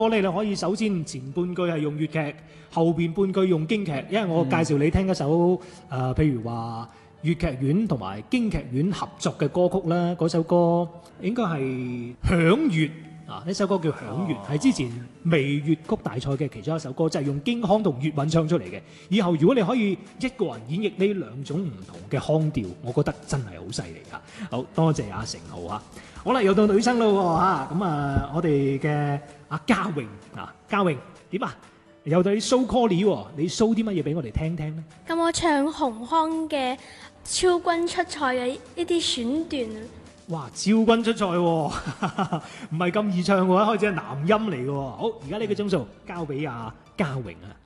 你可以首先前半句係用粵劇，後邊半句用京劇，因為我介紹你聽一首譬如話粵劇院同埋京劇院合作嘅歌曲啦，嗰首歌應該係《響月》啊，呢首歌叫《響月》，係之前微粵曲大賽嘅其中一首歌，就係用京腔同粵韻唱出嚟嘅。以後如果你可以一個人演繹呢兩種唔同嘅腔調，我覺得真係好犀利㗎。好多謝阿成浩嚇。好啦，又到女生啦喎，咁我哋嘅阿嘉穎啊，嘉穎點啊？又到你 show call 喎，你 show 啲乜嘢俾我哋聽聽咧？ 咁我唱洪康嘅超君出塞嘅呢啲選段。 哇，超君出塞喎，唔係咁易唱嘅話，開始係男音嚟嘅喎。好，而家呢個鐘數交俾阿嘉穎啊。